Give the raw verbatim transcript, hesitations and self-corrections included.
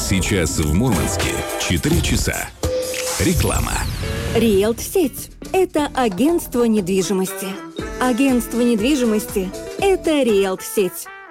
Сейчас в Мурманске четыре часа. Реклама. Риэлт-сеть – это агентство недвижимости. Агентство недвижимости – это Риэлт-сеть.